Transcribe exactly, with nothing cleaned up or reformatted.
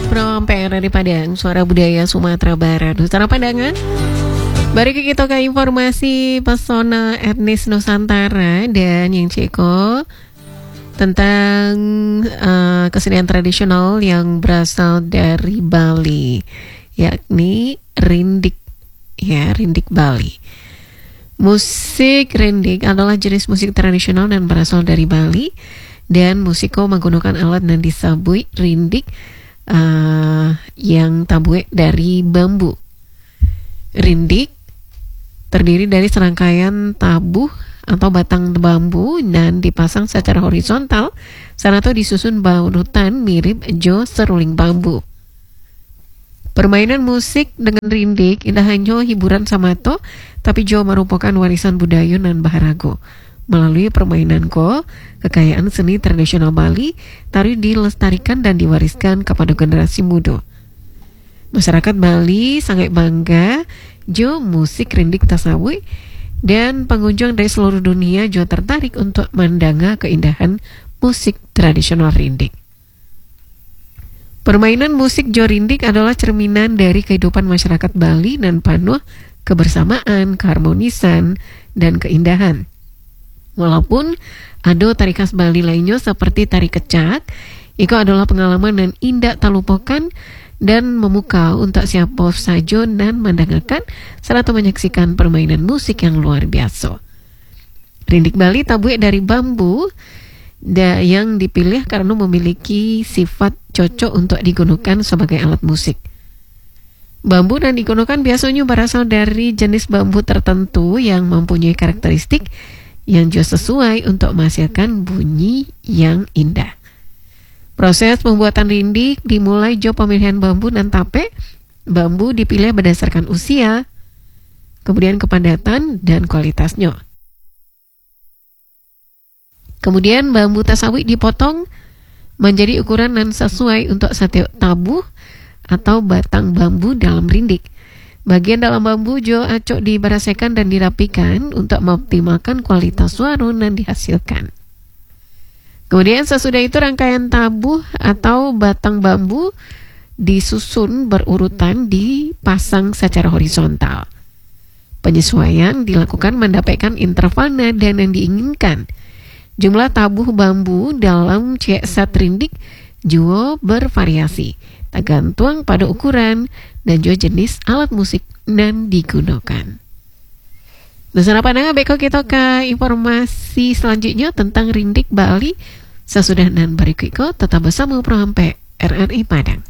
From P R R I Padang, Suara Budaya Sumatera Barat. Utara Pandangan. Balik kita ke informasi pesona etnis Nusantara dan yang Ceko tentang uh, kesenian tradisional yang berasal dari Bali, yakni rindik, ya rindik Bali. Musik rindik adalah jenis musik tradisional dan berasal dari Bali, dan musiko menggunakan alat dan disabui rindik uh, yang tabue dari bambu. Rindik terdiri dari serangkaian tabuh atau batang bambu dan dipasang secara horizontal atau disusun barutan mirip jo seruling bambu. Permainan musik dengan rindik tidak hanya hiburan samato, tapi jo merupakan warisan budaya dan baharago. Melalui permainan ko, kekayaan seni tradisional Bali tari dilestarikan dan diwariskan kepada generasi muda. Masyarakat Bali sangat bangga jo musik rindik tasawuf, dan pengunjung dari seluruh dunia juga tertarik untuk mendanga keindahan musik tradisional rindik. Permainan musik jo rindik adalah cerminan dari kehidupan masyarakat Bali dan penuh kebersamaan, keharmonisan, dan keindahan. Walaupun ada tari khas Bali lainnya seperti tari kecak, itu adalah pengalaman dan indah tak lupakan dan memukau untuk siapa saja dan mendengarkan serta menyaksikan permainan musik yang luar biasa. Rindik Bali tabuh dari bambu da, yang dipilih karena memiliki sifat cocok untuk digunakan sebagai alat musik. Bambu dan digunakan biasanya berasal dari jenis bambu tertentu yang mempunyai karakteristik yang juga sesuai untuk menghasilkan bunyi yang indah. Proses pembuatan rindik dimulai jo pemilihan bambu dan tape. Bambu dipilih berdasarkan usia, kemudian kepadatan dan kualitasnya. Kemudian bambu tasawuf dipotong menjadi ukuran dan sesuai untuk setiap tabuh atau batang bambu dalam rindik. Bagian dalam bambu jo acok diberasakan dan dirapikan untuk mengoptimalkan kualitas suara yang dihasilkan. Kemudian sesudah itu rangkaian tabuh atau batang bambu disusun berurutan dipasang secara horizontal. Penyesuaian dilakukan mendapatkan interval nada yang diinginkan. Jumlah tabuh bambu dalam cek set rindik juga bervariasi, tergantung pada ukuran dan juga jenis alat musik yang digunakan. Bersama pandangan beko kita ke informasi selanjutnya tentang rindik Bali. Sesudah dan berikut tetap bersama program P R R I Padang.